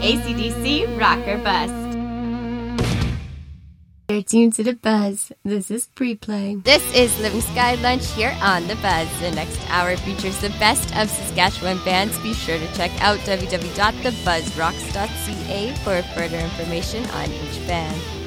AC/DC, rock or bust. You're tuned to The Buzz. This is Pre-Play. This is Living Sky Lunch here on The Buzz. The next hour features the best of Saskatchewan bands. Be sure to check out www.thebuzzrocks.ca for further information on each band.